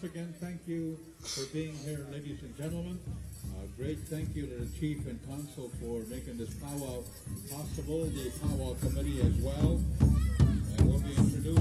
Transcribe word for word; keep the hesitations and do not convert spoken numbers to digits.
once again, thank you for being here, ladies and gentlemen. Uh, great thank you to the Chief and Council for making this powwow possible, the powwow committee as well. And we'll be introducing